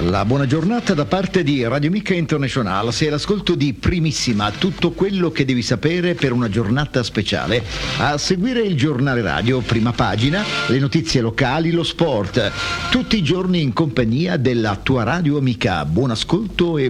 La buona giornata da parte di Radio Amica International. Sei all'ascolto di Primissima, tutto quello che devi sapere per una giornata speciale. A seguire il giornale radio, prima pagina, le notizie locali, lo sport. Tutti i giorni in compagnia della tua Radio Amica. Buon ascolto e